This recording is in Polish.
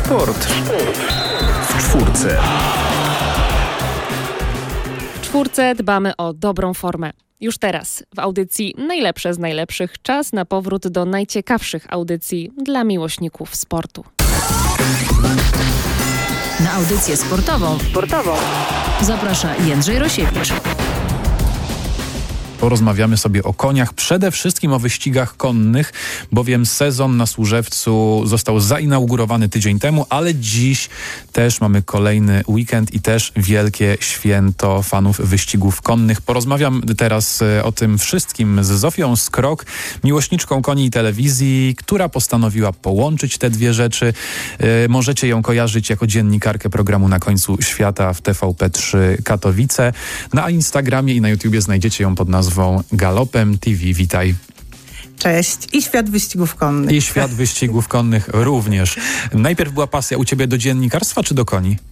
Sport w czwórce. W czwórce dbamy o dobrą formę. Już teraz w audycji Najlepsze z najlepszych czas na powrót do najciekawszych audycji dla miłośników sportu. Na audycję sportową zaprasza Jędrzej Rosiewicz. Porozmawiamy sobie o koniach, przede wszystkim o wyścigach konnych, bowiem sezon na Służewcu został zainaugurowany tydzień temu, ale dziś też mamy kolejny weekend i też wielkie święto fanów wyścigów konnych. Porozmawiam teraz o tym wszystkim z Zofią Skrok, miłośniczką koni i telewizji, która postanowiła połączyć te dwie rzeczy. Możecie ją kojarzyć jako dziennikarkę programu Na końcu świata w TVP3 Katowice. Na Instagramie i na YouTubie znajdziecie ją pod nazwą Galopem TV. Witaj. Cześć. I świat wyścigów konnych. I świat wyścigów konnych również. Najpierw była pasja u ciebie do dziennikarstwa czy do koni?